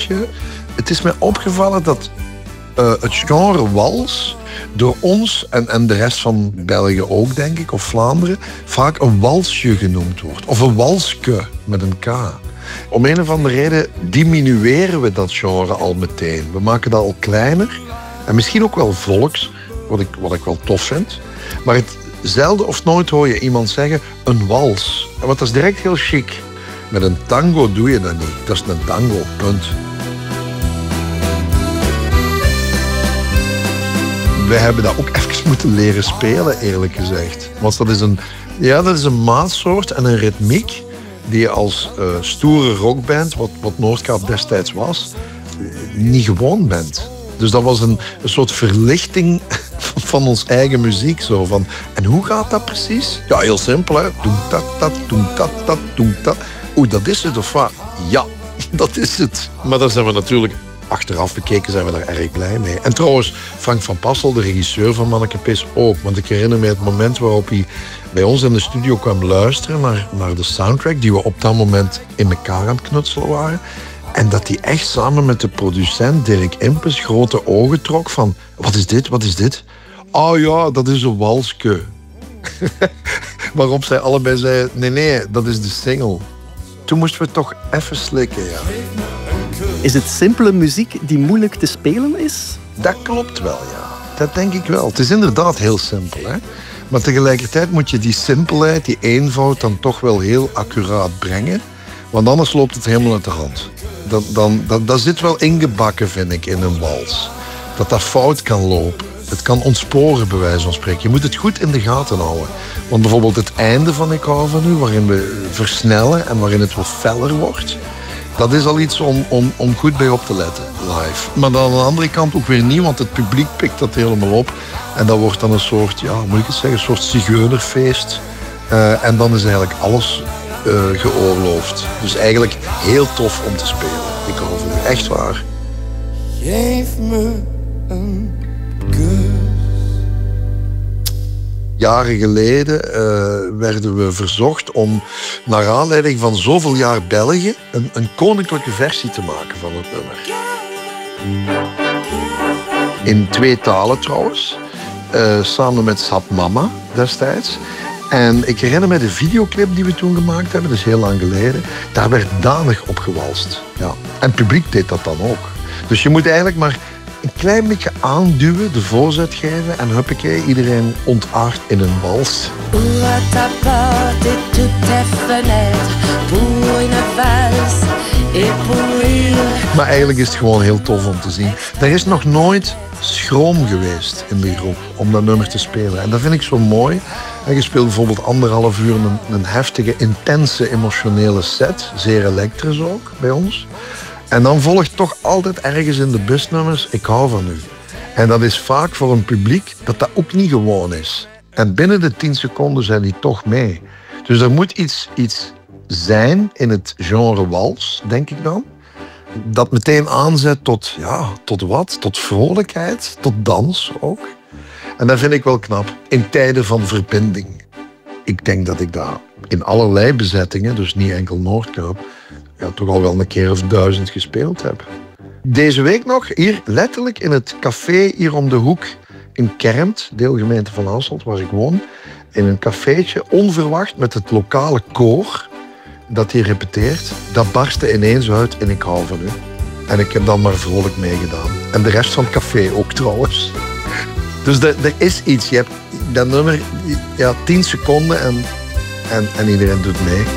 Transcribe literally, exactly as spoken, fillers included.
walsje. Het is mij opgevallen dat uh, het genre wals door ons en, en de rest van België ook, denk ik, of Vlaanderen, vaak een walsje genoemd wordt. Of een walske met een K. Om een of andere reden diminueren we dat genre al meteen. We maken dat al kleiner. En misschien ook wel volks, wat ik, wat ik wel tof vind. Maar het, zelden of nooit hoor je iemand zeggen een wals. Want dat is direct heel chic. Met een tango doe je dat niet. Dat is een tango, punt. We hebben dat ook even moeten leren spelen, eerlijk gezegd. Want dat is een, ja, dat is een maatsoort en een ritmiek die je als uh, stoere rockband, wat, wat Noordkaap destijds was, niet gewoon bent. Dus dat was een, een soort verlichting van ons eigen muziek. Zo van, en hoe gaat dat precies? Ja, heel simpel, hè. Doem dat, dat, doem dat, dat, doem dat. Oeh, dat is het of wat? Ja, dat is het. Maar daar zijn we natuurlijk, achteraf bekeken, zijn we daar erg blij mee. En trouwens, Frank van Passel, de regisseur van Manneke Pis, ook. Want ik herinner me het moment waarop hij bij ons in de studio kwam luisteren naar, naar de soundtrack die we op dat moment in elkaar aan het knutselen waren. En dat hij echt samen met de producent Dirk Impes grote ogen trok van, wat is dit, wat is dit? Oh ja, dat is een walske. Waarop zij allebei zeiden, nee, nee, dat is de single. Toen moesten we toch even slikken, ja. Is het simpele muziek die moeilijk te spelen is? Dat klopt wel, ja. Dat denk ik wel. Het is inderdaad heel simpel, hè. Maar tegelijkertijd moet je die simpelheid, die eenvoud, dan toch wel heel accuraat brengen. Want anders loopt het helemaal uit de hand. Dan, dan, dat, dat zit wel ingebakken, vind ik, in een wals. Dat dat fout kan lopen. Het kan ontsporen, bij wijze van spreken. Je moet het goed in de gaten houden. Want bijvoorbeeld het einde van Ik hou van u, waarin we versnellen en waarin het wat feller wordt, dat is al iets om, om, om goed bij op te letten, live. Maar dan aan de andere kant ook weer niet, want het publiek pikt dat helemaal op. En dat wordt dan een soort, ja, hoe moet ik het zeggen, een soort zigeunerfeest. Uh, en dan is eigenlijk alles uh, geoorloofd. Dus eigenlijk heel tof om te spelen. Ik hou van u, echt waar. Geef me een kus. Jaren geleden uh, werden we verzocht om, naar aanleiding van zoveel jaar België, een, een koninklijke versie te maken van het nummer. In twee talen trouwens, uh, samen met Sap Mama destijds. En ik herinner me de videoclip die we toen gemaakt hebben, dat is heel lang geleden. Daar werd danig op gewalst. Ja. En het publiek deed dat dan ook. Dus je moet eigenlijk maar een klein beetje aanduwen, de voorzet geven en huppakee, iedereen ontaart in een wals. Maar eigenlijk is het gewoon heel tof om te zien. Er is nog nooit schroom geweest in de groep om dat nummer te spelen. En dat vind ik zo mooi. En je speelt bijvoorbeeld anderhalf uur een, een heftige, intense, emotionele set. Zeer elektrisch ook, bij ons. En dan volgt toch altijd ergens in de busnummers Ik hou van u. En dat is vaak voor een publiek dat dat ook niet gewoon is. En binnen de tien seconden zijn die toch mee. Dus er moet iets, iets zijn in het genre wals, denk ik dan, dat meteen aanzet tot, ja, tot wat? Tot vrolijkheid, tot dans ook. En dat vind ik wel knap. In tijden van verbinding. Ik denk dat ik daar in allerlei bezettingen, dus niet enkel Noordkaap, ja, toch al wel een keer of duizend gespeeld heb. Deze week nog, hier letterlijk in het café hier om de hoek in Kermt, deelgemeente van Hasselt, waar ik woon, in een cafeetje, onverwacht met het lokale koor dat hier repeteert, dat barstte ineens uit en Ik hou van u. En ik heb dan maar vrolijk meegedaan. En de rest van het café ook trouwens. Dus er, er is iets. Je hebt dat nummer, ja, tien seconden en, en, en iedereen doet mee.